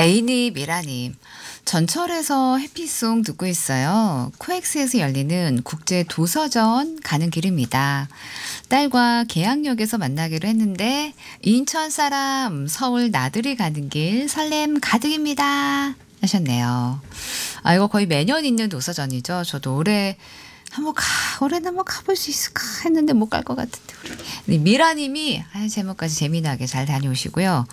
에이니 미라님, 전철에서 해피송 듣고 있어요. 코엑스에서 열리는 국제 도서전 가는 길입니다. 딸과 계양역에서 만나기로 했는데 인천 사람 서울 나들이 가는 길 설렘 가득입니다. 하셨네요. 아, 이거 거의 매년 있는 도서전이죠. 저도 올해는 한번 가볼 수 있을까 했는데 못 갈 것 같은데 우리 미라님이 제목까지 재미나게 잘 다녀오시고요.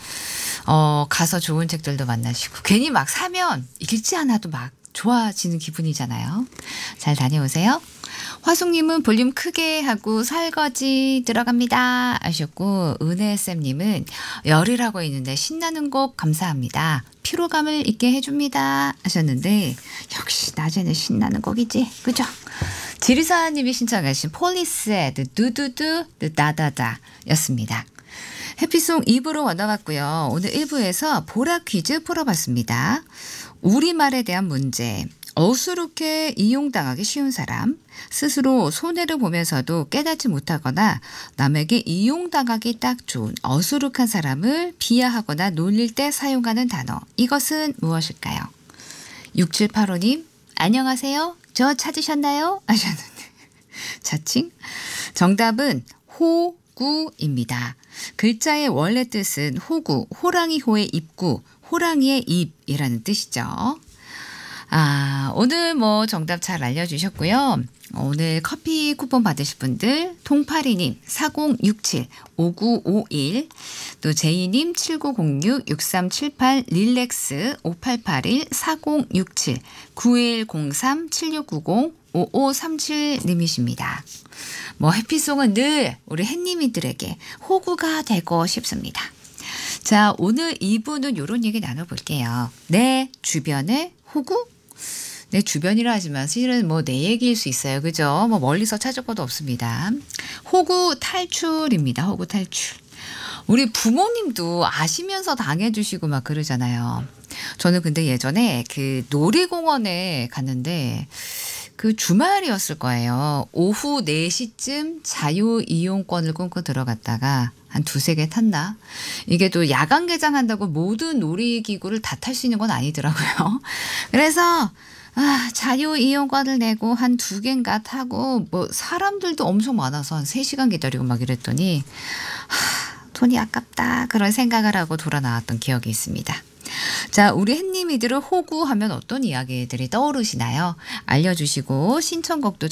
가서 좋은 책들도 만나시고 괜히 막 사면 읽지 않아도 막 좋아지는 기분이잖아요. 잘 다녀오세요. 화숙님은 볼륨 크게 하고 설거지 들어갑니다 하셨고, 은혜쌤님은 열일하고 있는데 신나는 곡 감사합니다. 피로감을 잊게 해줍니다 하셨는데, 역시 낮에는 신나는 곡이지, 그죠? 지리사님이 신청하신 폴리스의 두두두 나다다 였습니다. 해피송 2부로 원어봤고요. 오늘 1부에서 보라 퀴즈 풀어봤습니다. 우리말에 대한 문제. 어수룩해 이용당하기 쉬운 사람, 스스로 손해를 보면서도 깨닫지 못하거나 남에게 이용당하기 딱 좋은 어수룩한 사람을 비하하거나 놀릴 때 사용하는 단어. 이것은 무엇일까요? 6785님, 안녕하세요. 저 찾으셨나요? 하셨는데 자칭? 정답은 호구입니다. 글자의 원래 뜻은 호구, 호랑이 호의 입구, 호랑이의 입이라는 뜻이죠. 오늘 정답 잘 알려주셨고요. 오늘 커피 쿠폰 받으실 분들, 통파리님 4067 5951, 또 제이님 7906 6378 릴렉스 5881 4067 9103 7690 5537님이십니다. 해피송은 늘 우리 햇님이들에게 호구가 되고 싶습니다. 자, 오늘 2부는 이런 얘기 나눠볼게요. 내 주변의 호구? 내 주변이라 하지만 실은 내 얘기일 수 있어요. 그죠? 멀리서 찾을 것도 없습니다. 호구 탈출입니다. 호구 탈출. 우리 부모님도 아시면서 당해주시고 막 그러잖아요. 저는 근데 예전에 그 놀이공원에 갔는데 그 주말이었을 거예요. 오후 4시쯤 자유이용권을 끊고 들어갔다가 한 2-3개 탔나? 이게 또 야간 개장한다고 모든 놀이기구를 다 탈 수 있는 건 아니더라고요. 그래서 자유이용권을 내고 한 2개인가 타고 사람들도 엄청 많아서 한 3시간 기다리고 막 이랬더니 돈이 아깝다 그런 생각을 하고 돌아 나왔던 기억이 있습니다. 자, 우리 햇님이들은 호구하면 어떤 이야기들이 떠오르시나요? 알려주시고 신청곡도